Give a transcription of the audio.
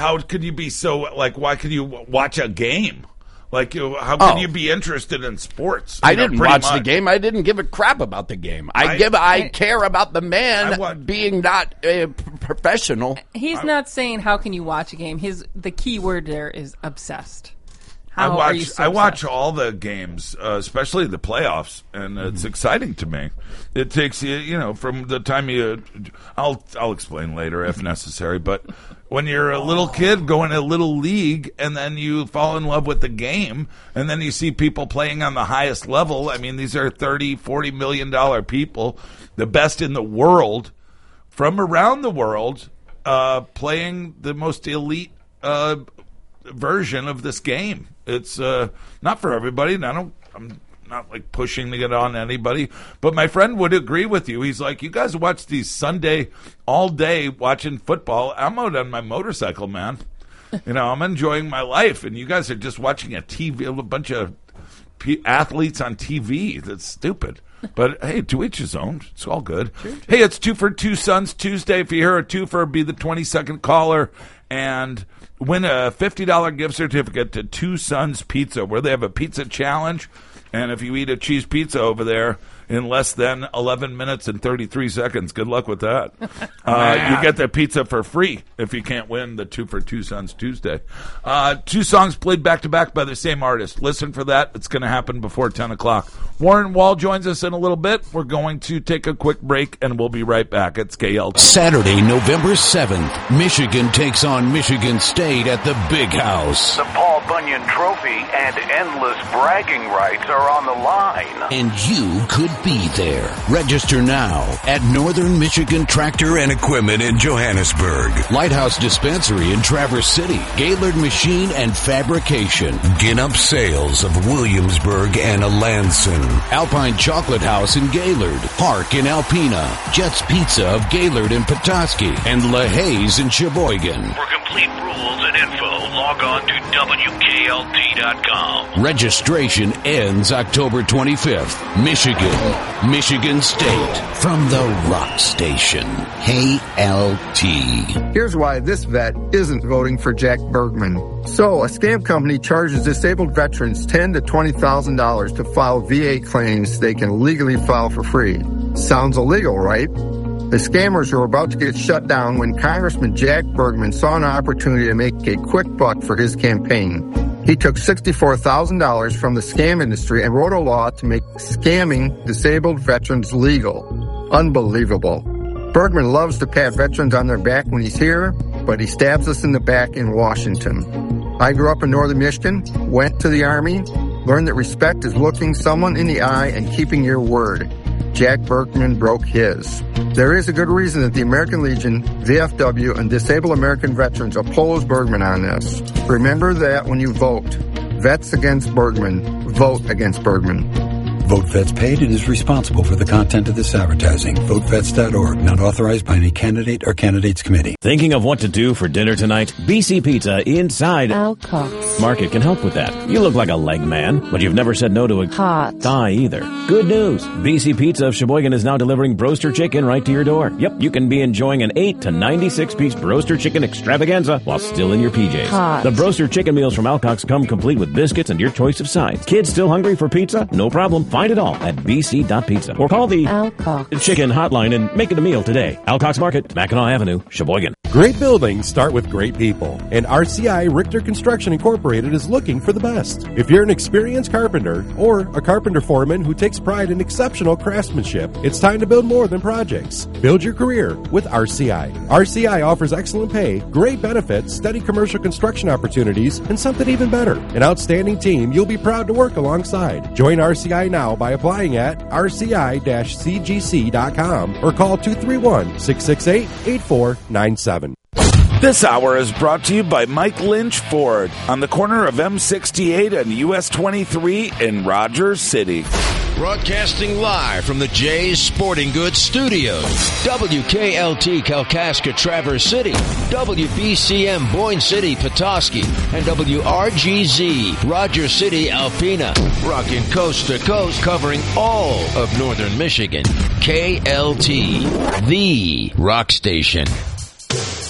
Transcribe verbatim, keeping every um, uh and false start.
how could you be so, like, why could you watch a game? Like, you know, how can Oh. you be interested in sports? I You know, didn't pretty watch much. the game. I didn't give a crap about the game. I, I- give. I, I- care about the man I wa- being not uh, p- professional. He's not saying how can you watch a game. His the key word there is obsessed. How I watch. are you so I watch obsessed? all the games, uh, especially the playoffs, and it's exciting to me. It takes you, you know, from the time you. I'll I'll explain later if necessary, but when you're a little kid going to a little league, and then you fall in love with the game, and then you see people playing on the highest level. I mean, these are thirty, forty million dollar people, the best in the world, from around the world, uh, playing the most elite uh, version of this game. It's uh, not for everybody, and I don't. I'm not like pushing to get on anybody, but my friend would agree with you. He's like, you guys watch these Sunday all day watching football. I'm out on my motorcycle, man. You know, I'm enjoying my life, and you guys are just watching a T V, a bunch of p- athletes on T V. That's stupid. But hey, to each his own. It's all good. Hey, it's Two for Two Sons Tuesday. If you hear a twofer, be the twenty-second caller and win a fifty dollars gift certificate to Two Sons Pizza, where they have a pizza challenge. And if you eat a cheese pizza over there in less than eleven minutes and thirty-three seconds, good luck with that. Uh, you get the pizza for free if you can't win the Two for Two Sons Tuesday. Uh, two songs played back-to-back by the same artist. Listen for that. It's going to happen before ten o'clock. Warren Wall joins us in a little bit. We're going to take a quick break, and we'll be right back. It's K L T. Saturday, November seventh, Michigan takes on Michigan State at the Big House. The Paul Bunyan Trophy and endless bragging rights are on the line. And you could be there. Register now at Northern Michigan Tractor and Equipment in Johannesburg, Lighthouse Dispensary in Traverse City, Gaylord Machine and Fabrication, Ginup Sales of Williamsburg and Alanson, Alpine Chocolate House in Gaylord, Park in Alpena, Jets Pizza of Gaylord and Petoskey, and LaHaye's in Sheboygan. For complete rules and info, log on to W K L T dot com. Registration ends October twenty-fifth. Michigan, Michigan State, from the Rock Station, K L T. Here's why this vet isn't voting for Jack Bergman. So, a scam company charges disabled veterans ten thousand to twenty thousand dollars to file V A claims they can legally file for free. Sounds illegal, right? The scammers were about to get shut down when Congressman Jack Bergman saw an opportunity to make a quick buck for his campaign. He took sixty-four thousand dollars from the scam industry and wrote a law to make scamming disabled veterans legal. Unbelievable. Bergman loves to pat veterans on their back when he's here, but he stabs us in the back in Washington. I grew up in northern Michigan, went to the Army, learned that respect is looking someone in the eye and keeping your word. Jack Bergman broke his. There is a good reason that the American Legion, V F W, and Disabled American Veterans oppose Bergman on this. Remember that when you vote. Vets against Bergman. Vote against Bergman. Vote Vets paid and is responsible for the content of this advertising. vote vets dot org, not authorized by any candidate or candidates committee. Thinking of what to do for dinner tonight? B C Pizza inside Alcox Market can help with that. You look like a leg man, but you've never said no to a Hot thigh either. Good news. B C Pizza of Sheboygan is now delivering Broaster Chicken right to your door. Yep, you can be enjoying an eight to ninety-six piece Broaster Chicken extravaganza while still in your P Js. Hot. The Broaster Chicken meals from Alcox come complete with biscuits and your choice of sides. Kids still hungry for pizza? No problem. Find it all at b c dot pizza or call the Alcox Chicken hotline and make it a meal today. Alcox Market, Mackinac Avenue, Sheboygan. Great buildings start with great people, and R C I Richter Construction Incorporated is looking for the best. If you're an experienced carpenter or a carpenter foreman who takes pride in exceptional craftsmanship, it's time to build more than projects. Build your career with R C I. R C I offers excellent pay, great benefits, steady commercial construction opportunities, and something even better, an outstanding team you'll be proud to work alongside. Join R C I now by applying at r c i dash c g c dot com or call two three one, six six eight, eight four nine seven. This hour is brought to you by Mike Lynch Ford on the corner of M sixty-eight and U S twenty-three in Rogers City. Broadcasting live from the Jay's Sporting Goods Studios. W K L T Kalkaska Traverse City, W B C M Boyne City Petoskey, and W R G Z Rogers City Alpena. Rocking coast to coast, covering all of northern Michigan. K L T, the rock station.